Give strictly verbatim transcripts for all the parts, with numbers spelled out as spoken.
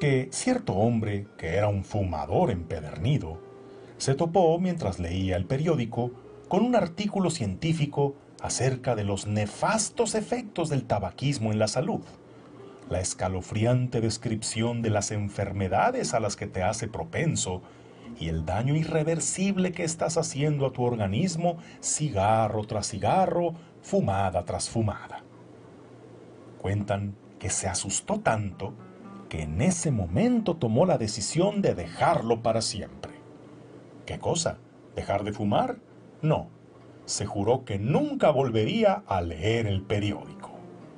que cierto hombre, que era un fumador empedernido, se topó mientras leía el periódico con un artículo científico acerca de los nefastos efectos del tabaquismo en la salud, la escalofriante descripción de las enfermedades a las que te hace propenso y el daño irreversible que estás haciendo a tu organismo cigarro tras cigarro, fumada tras fumada. Cuentan que se asustó tanto que en ese momento tomó la decisión de dejarlo para siempre. ¿Qué cosa? ¿Dejar de fumar? No. Se juró que nunca volvería a leer el periódico.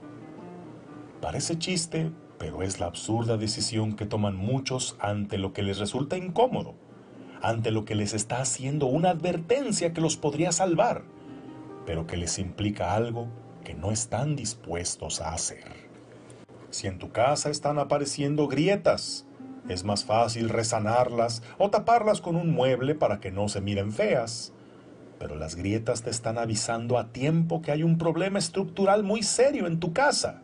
Parece chiste, pero es la absurda decisión que toman muchos ante lo que les resulta incómodo, ante lo que les está haciendo una advertencia que los podría salvar, pero que les implica algo que no están dispuestos a hacer. Si en tu casa están apareciendo grietas, es más fácil resanarlas o taparlas con un mueble para que no se miren feas. Pero las grietas te están avisando a tiempo que hay un problema estructural muy serio en tu casa.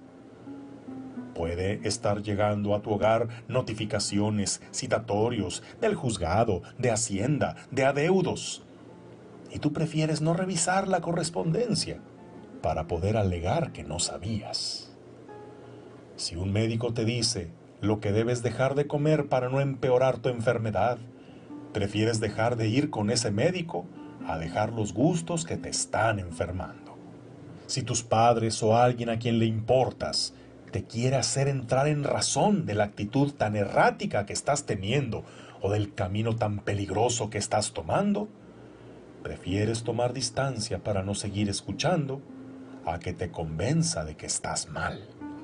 Puede estar llegando a tu hogar notificaciones, citatorios del juzgado, de Hacienda, de adeudos. Y tú prefieres no revisar la correspondencia para poder alegar que no sabías. Si un médico te dice lo que debes dejar de comer para no empeorar tu enfermedad, prefieres dejar de ir con ese médico a dejar los gustos que te están enfermando. Si tus padres o alguien a quien le importas te quiere hacer entrar en razón de la actitud tan errática que estás teniendo o del camino tan peligroso que estás tomando, prefieres tomar distancia para no seguir escuchando a que te convenza de que estás mal.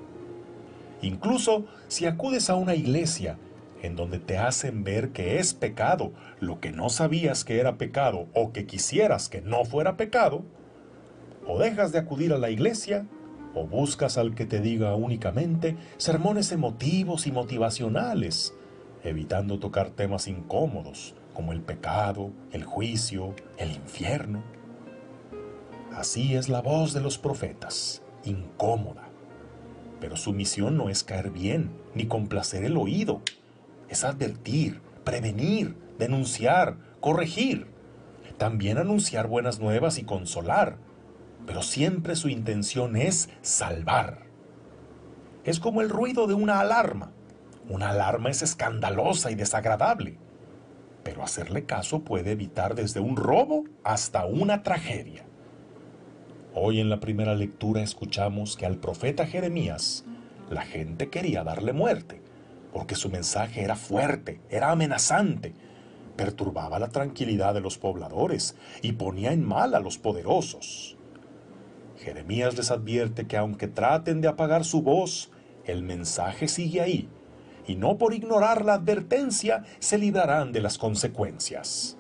Incluso si acudes a una iglesia en donde te hacen ver que es pecado lo que no sabías que era pecado o que quisieras que no fuera pecado, o dejas de acudir a la iglesia o buscas al que te diga únicamente sermones emotivos y motivacionales, evitando tocar temas incómodos como el pecado, el juicio, el infierno. Así es la voz de los profetas, incómoda. Pero su misión no es caer bien, ni complacer el oído. Es advertir, prevenir, denunciar, corregir. También anunciar buenas nuevas y consolar. Pero siempre su intención es salvar. Es como el ruido de una alarma. Una alarma es escandalosa y desagradable. Pero hacerle caso puede evitar desde un robo hasta una tragedia. Hoy en la primera lectura escuchamos que al profeta Jeremías la gente quería darle muerte, porque su mensaje era fuerte, era amenazante, perturbaba la tranquilidad de los pobladores y ponía en mal a los poderosos. Jeremías les advierte que aunque traten de apagar su voz, el mensaje sigue ahí, y no por ignorar la advertencia se librarán de las consecuencias.